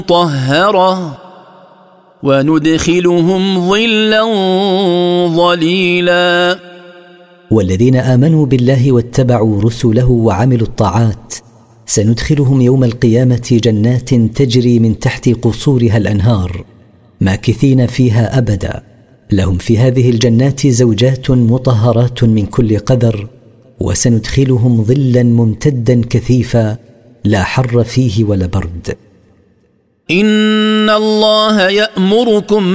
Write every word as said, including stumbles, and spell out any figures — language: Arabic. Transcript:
مطهرة وندخلهم ظلا ظليلا. والذين آمنوا بالله واتبعوا رسله وعملوا الطاعات سندخلهم يوم القيامة جنات تجري من تحت قصورها الأنهار ماكثين فيها أبدا، لهم في هذه الجنات زوجات مطهرات من كل قذر، وسندخلهم ظلا ممتدا كثيفا لا حر فيه ولا برد. إن الله يأمركم